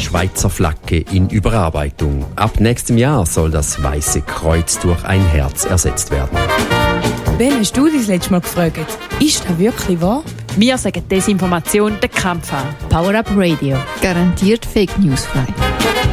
Schweizer Flagge in Überarbeitung. Ab nächstem Jahr soll das Weiße Kreuz durch ein Herz ersetzt werden. Ben, hast du das letzte Mal gefragt? Ist das wirklich wahr? Wir sagen Desinformation den Kampf an. Power Up Radio. Garantiert Fake News frei.